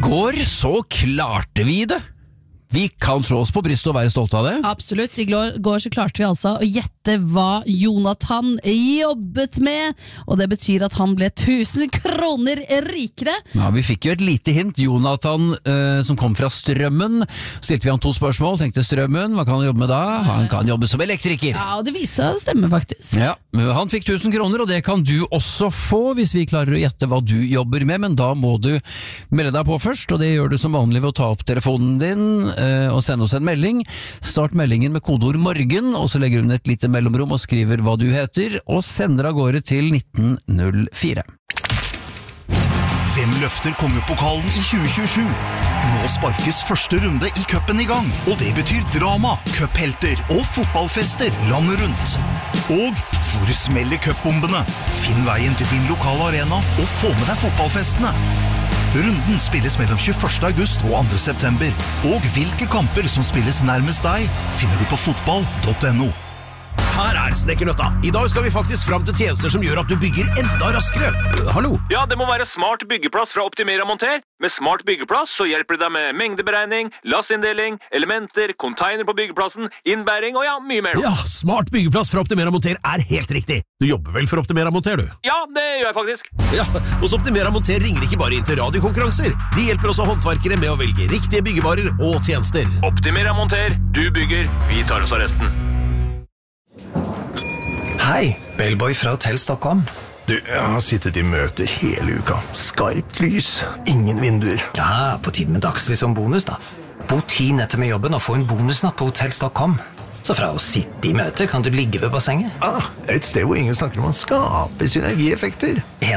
går så klarte vi det. Vi kan slå oss på brystet og være stolte av det. Absolutt, i går så klarte vi altså å gjette hva Jonathan jobbet med, og det betyr at han ble 1000 kroner rikere. Ja, vi fikk jo et lite hint. Jonathan som kom fra Strømmen, stilte vi han 2 spørsmål, tenkte Strømmen, hva kan han jobbe med da? Han kan jobbe som elektriker. Ja, og det viser stemme faktisk. Ja, men han fikk 1000 kroner, og det kan du også få hvis vi klarer å gjette hva du jobber med, men da må du melde deg på først, og det gjør du som vanlig ved å ta opp telefonen din og sende oss en melding. Start meldingen med kodeord morgen, og så legger hun et lite mellomrom og skriver hva du heter, og sender av gårde til 1904. Hvem løfter kongepokalen i 2027? Nå sparkes første runde i cupen i gang, og det betyr drama, cuphelter og fotballfester landet rundt. Og hvor smeller cupbombene? Finn veien til din lokale arena og få med deg fotballfestene. Runden spilles mellom 21. august og 2. september, og hvilke kamper som spilles nærmest deg, finner du på fotball.no. Her Snekkernøtta. I dag skal vi faktisk fram til tjenester som gjør at du bygger enda raskere. Hallo? Ja, det må være Smart byggeplass fra Optimera Monter. Med Smart byggeplass så hjelper det deg med mengdeberegning, lassinndeling, elementer, container på byggeplassen, innbæring og ja, mye mer. Ja, Smart byggeplass fra Optimera Monter helt riktig. Du jobber vel for Optimera Monter, du? Ja, det gjør jeg faktisk. Ja, hos Optimera Monter ringer ikke bare inn til radiokonkurranser. De hjelper også håndverkere med å velge riktige byggevarer og tjenester. Optimera Monter. Du bygger, vi tar oss av resten. Hei, Bellboy fra Hotell Stockholm. Du, jeg har sittet i møter hele uka. Skarpt lys, ingen vinduer. Ja, på tiden med dagslys som bonus da. Bo 10 netter med jobben og få en bonusnatt på Hotell Stockholm. Så fra å sitte i møter kan du ligge ved bassenget. Et sted hvor ingen snakker om å skape synergieffekter.